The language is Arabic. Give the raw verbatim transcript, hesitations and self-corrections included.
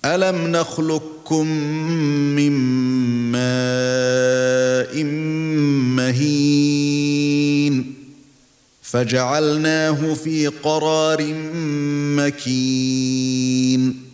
أَلَمْ نَخْلُقكُّم مِّن مَّاءٍ مَّهِينٍ فَجَعَلْنَاهُ فِي قَرَارٍ مَّكِينٍ